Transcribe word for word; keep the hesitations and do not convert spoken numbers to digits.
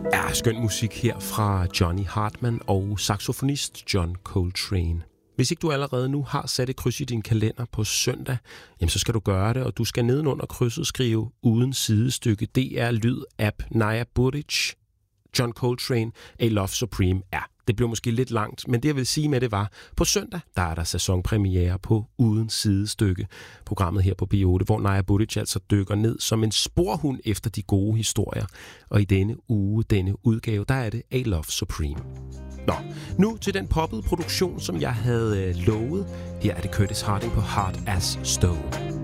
Ja, skøn musik her fra Johnny Hartman og saxofonist John Coltrane. Hvis ikke du allerede nu har sat et kryds i din kalender på søndag, jamen så skal du gøre det, og du skal nedenunder krydset skrive uden sidestykke D R Lyd app Naya Buric, John Coltrane, A Love Supreme. Ja, det blev måske lidt langt, men det jeg vil sige med det var, på søndag, der er der sæsonpremiere på Uden Sidestykke, programmet her på B otte, hvor Naya Buric altså dykker ned som en sporhund efter de gode historier. Og i denne uge, denne udgave, der er det A Love Supreme. Nå, nu til den poppede produktion, som jeg havde lovet. Her er det Curtis Harding på Hard as Stone.